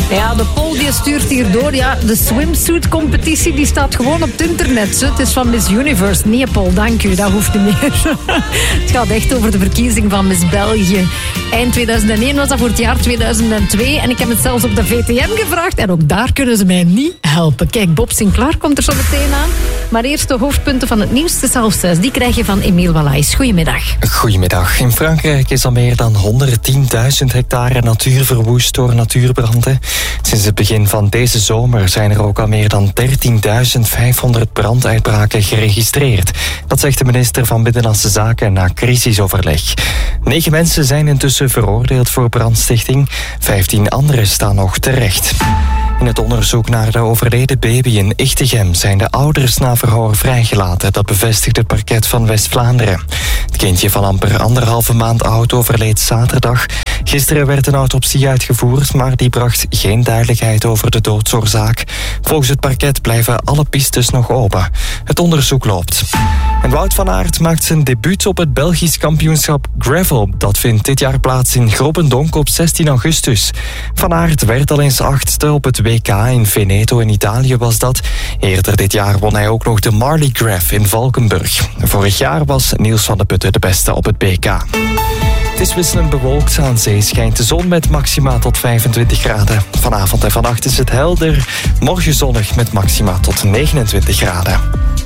Ja, de Paul die stuurt hier door. Ja, de swimsuit-competitie die staat gewoon op het internet. Het is van Miss Universe. Nee, Paul, dank u. Dat hoeft niet meer. Het gaat echt over de verkiezing van Miss België. Eind 2001 was dat voor het jaar 2002. En ik heb het zelfs op de VTM gevraagd. En ook daar kunnen ze mij niet helpen. Kijk, Bob Sinclair komt er zo meteen aan. Maar eerst de hoofdpunten van het nieuws. Het is 5:30. Die krijg je van Emiel Wallaes. Goedemiddag. Goedemiddag. In Frankrijk is al meer dan 110.000 hectare natuur verwoest door natuurbranden. Sinds het begin van deze zomer zijn er ook al meer dan 13.500 branduitbraken geregistreerd. Dat zegt de minister van Binnenlandse Zaken na crisisoverleg. 9 mensen zijn intussen veroordeeld voor brandstichting. 15 anderen staan nog terecht. In het onderzoek naar de overleden baby in Ichtegem zijn de ouders na verhoor vrijgelaten. Dat bevestigt het parket van West-Vlaanderen. Het kindje van amper 1,5 maand oud overleed zaterdag. Gisteren werd een autopsie uitgevoerd, maar die bracht geen duidelijkheid over de doodsoorzaak. Volgens het parket blijven alle pistes nog open. Het onderzoek loopt. En Wout van Aert maakt zijn debuut op het Belgisch kampioenschap Gravel. Dat vindt dit jaar plaats in Grobbendonk op 16 augustus. Van Aert werd al eens 8e op het WK in Veneto in Italië was dat. Eerder dit jaar won hij ook nog de Marley Graf in Valkenburg. Vorig jaar was Niels van de Putten de beste op het BK. Het is wisselend bewolkt. Aan zee schijnt de zon met maxima tot 25 graden. Vanavond en vannacht is het helder. Morgen zonnig met maxima tot 29 graden.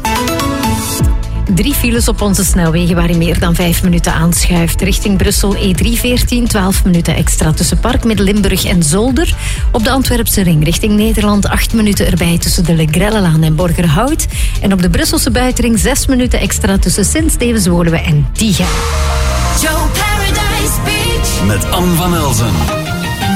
3 files op onze snelwegen waar je meer dan 5 minuten aanschuift. Richting Brussel E314, 12 minuten extra tussen Park, Limburg en Zolder. Op de Antwerpse ring richting Nederland 8 minuten erbij tussen de Legrellelaan en Borgerhout. En op de Brusselse buitenring 6 minuten extra tussen Sint-Stevens-Woluwe en Diga. Joe Paradise Beach met Anne van Elzen.